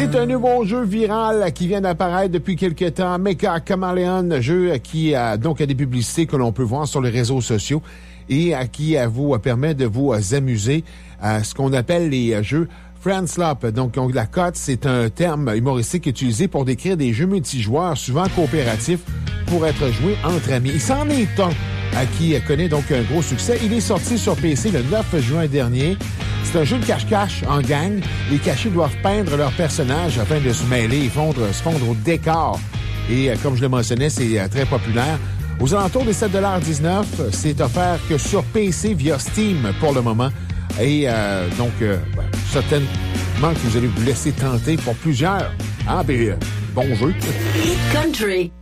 C'est un nouveau jeu viral qui vient d'apparaître depuis quelques temps. Mecha Chameleon, jeu qui a des publicités que l'on peut voir sur les réseaux sociaux et qui vous permet de vous amuser à ce qu'on appelle les jeux Friendslop. Donc, la cote, c'est un terme humoristique utilisé pour décrire des jeux multijoueurs, souvent coopératifs, pour être joués entre amis. Il s'en est un qui connaît donc un gros succès. Il est sorti sur PC le 9 juin dernier. C'est un jeu de cache-cache en gang. Les cachés doivent peindre leurs personnages afin de se mêler et se fondre au décor. Et comme je le mentionnais, c'est très populaire. Aux alentours des 7,19 $, c'est offert que sur PC via Steam pour le moment. Et certainement que vous allez vous laisser tenter pour plusieurs. Bon jeu. Country.